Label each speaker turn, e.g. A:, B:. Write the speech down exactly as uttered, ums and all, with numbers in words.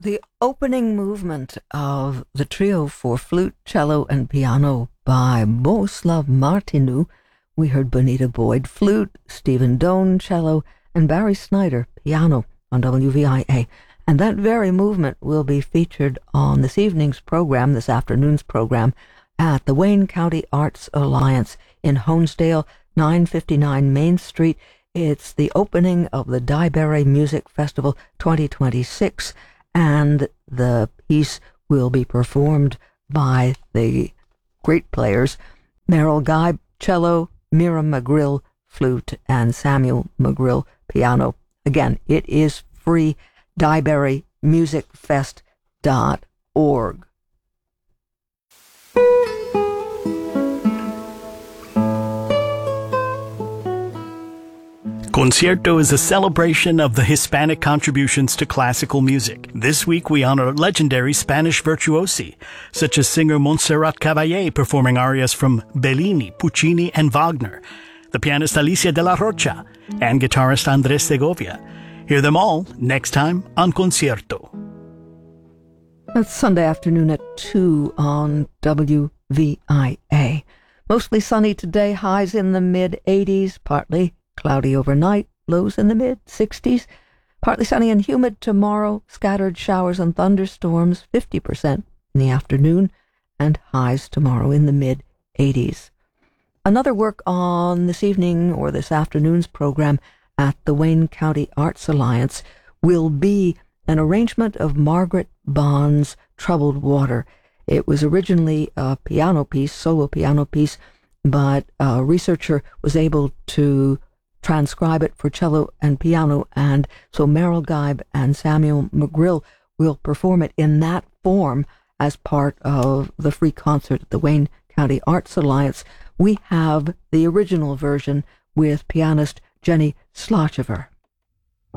A: The opening movement of the trio for flute, cello, and piano by Bohuslav Martinu. We heard Bonita Boyd, flute, Stephen Doan, cello, and Barry Snyder, piano, on W V I A. And that very movement will be featured on this evening's program, this afternoon's program, at the Wayne County Arts Alliance in Honesdale, nine fifty-nine Main Street. It's the opening of the Dieberry Music Festival twenty twenty-six, and the piece will be performed by the great players, Merrill Guy, cello, Miriam McGrill, flute, and Samuel McGrill, piano. Again, it is free. Dieberry Music Fest dot org.
B: Concierto is a celebration of the Hispanic contributions to classical music. This week we honor legendary Spanish virtuosi, such as singer Montserrat Caballé performing arias from Bellini, Puccini, and Wagner, the pianist Alicia de la Rocha, and guitarist Andres Segovia. Hear them all next time on Concierto.
A: It's Sunday afternoon at two on W V I A. Mostly sunny today, highs in the mid eighties, partly cloudy overnight, lows in the mid sixties. Partly sunny and humid tomorrow, scattered showers and thunderstorms, fifty percent in the afternoon, and highs tomorrow in the mid eighties. Another work on this evening or this afternoon's program at the Wayne County Arts Alliance will be an arrangement of Margaret Bond's Troubled Water. It was originally a piano piece, solo piano piece, but a researcher was able to transcribe it for cello and piano, and so Merrill Geib and Samuel McGrill will perform it in that form as part of the free concert at the Wayne County Arts Alliance. We have the original version with pianist Jenny Slochever.